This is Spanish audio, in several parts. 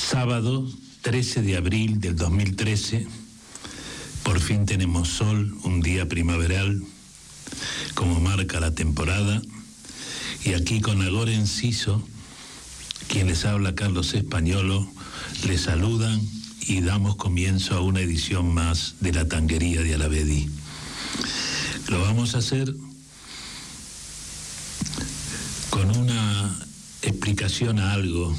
Sábado 13 de abril del 2013, por fin tenemos sol, un día primaveral, como marca la temporada, y aquí con Agora Enciso, quien les habla, Carlos Españolo, les saludan y damos comienzo a una edición más de La Tanguería de Alavedi. Lo vamos a hacer con una explicación a algo.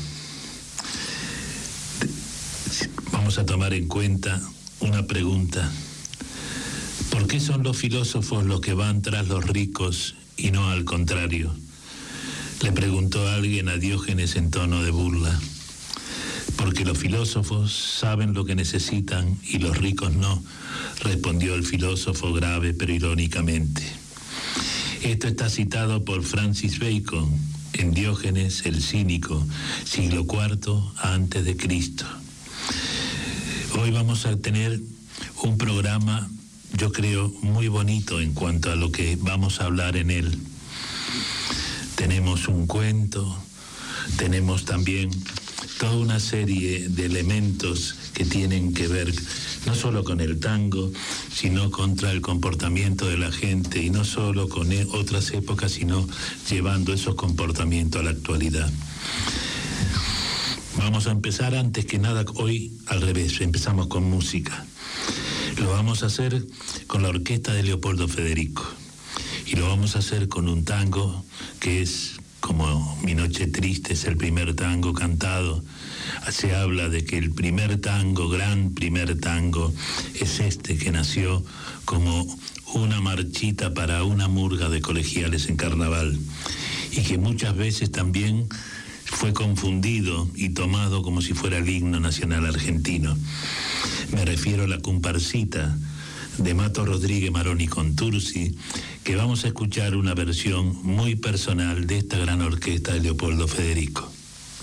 Vamos a tomar en cuenta una pregunta. ¿Por qué son los filósofos los que van tras los ricos y no al contrario? Le preguntó alguien a Diógenes en tono de burla. Porque los filósofos saben lo que necesitan y los ricos no, respondió el filósofo grave pero irónicamente. Esto está citado por Francis Bacon en Diógenes el Cínico, siglo IV antes de Cristo. Hoy vamos a tener un programa, yo creo, muy bonito en cuanto a lo que vamos a hablar en él. Tenemos un cuento, tenemos también toda una serie de elementos que tienen que ver no solo con el tango, sino contra el comportamiento de la gente, y no solo con otras épocas, sino llevando esos comportamientos a la actualidad. Vamos a empezar antes que nada hoy al revés, empezamos con música. Lo vamos a hacer con la orquesta de Leopoldo Federico y lo vamos a hacer con un tango que es como Mi Noche Triste, es el primer tango cantado. Se habla de que el primer tango, gran primer tango, es este que nació como una marchita para una murga de colegiales en carnaval y que muchas veces también fue confundido y tomado como si fuera el himno nacional argentino. Me refiero a la comparsita de Mato Rodríguez Maroni Contursi, que vamos a escuchar una versión muy personal de esta gran orquesta de Leopoldo Federico.